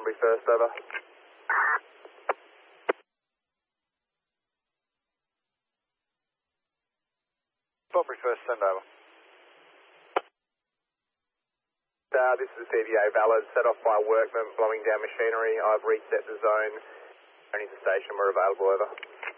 Bunbury first, over. Bunbury first, send over. This is CVA Valid, set off by workmen blowing down machinery. I've reset the zone. Only the station, we're available, over.